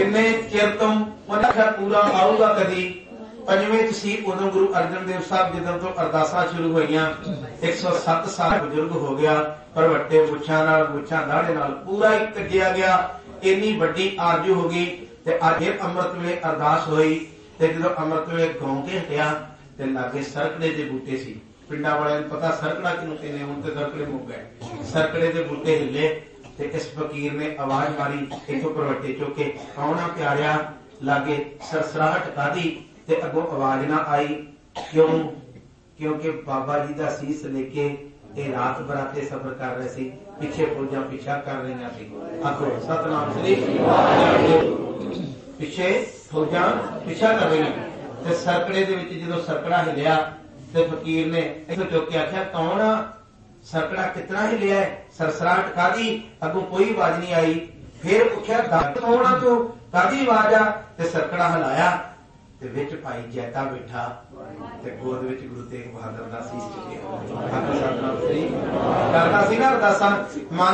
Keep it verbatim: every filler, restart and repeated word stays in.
किन्ने चिर तो पूरा आऊगा कदी। पंजवें च सी उदों गुरु अर्जन देव साहब जिदों तो अरदासां शुरू होईयां। एक सौ सत्त साल बजुर्ग हो गया, पर वट्टे मुछां नाल मुछां दाढ़े नाल पूरा ही कज्जिया गया। इन्नी वड्डी आरजू हो गई ते अज फिर अमृत वेले अरदास होई ते जदों अमृत वेले गां के हटिया ते लागे सरकड़े दे बूटे सी। पिंडां वालियां नूं पता सरकड़ा किहनूं कहंदे, हुण ते सरकड़े मुक गए। सरकड़े दे बूटे हिले ते इस फकीर ने आवाज मारी, इथों परवट्टे चुक के आउणा प्यारिया लागे सरसराहट कादी ते अगों आवाज ना आई। क्यों? क्योंकि बाबा जी का सीस लेके ये रात बराते सफर कर रहे सी, पिछे फौजां पिछा कर रही सी। आखो सतनाम श्री पिछे फौजां पिछा कर रही ते सरकड़े दे विच जदों सरकड़ा हिलिया ते फकीर ने इथों चुक के आख्या कौन आ? सरकड़ा कितना हिलिया है? सरसराहट कादी? अगों कोई आवाज नहीं आई। फिर पुछया दस कौन आ तू, कादी आवाज आ? ते सरकड़ा हिलाया ते विच भाई जैता बैठा ते गोद विच गुरु तेग बहादुर दा सीस चुकिया। करदा सी ना अरदासां।